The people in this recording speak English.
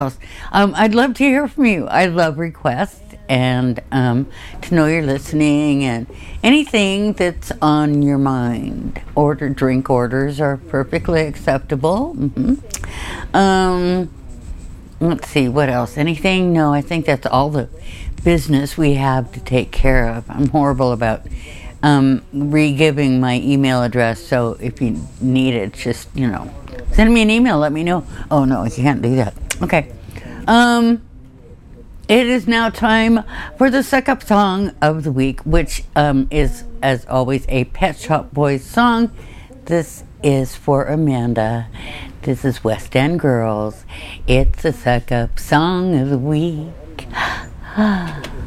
I'd love to hear from you. I love requests and to know you're listening and anything that's on your mind. Drink orders are perfectly acceptable. Let's see, what else? Anything? No, I think that's all the business we have to take care of. I'm horrible about re-giving my email address, so if you need it, just, send me an email, let me know. Oh, no, you can't do that. Okay. It is now time for the suck-up song of the week, which is, as always, a Pet Shop Boys song. This is for Amanda. This is West End Girls. It's the suck-up song of the week.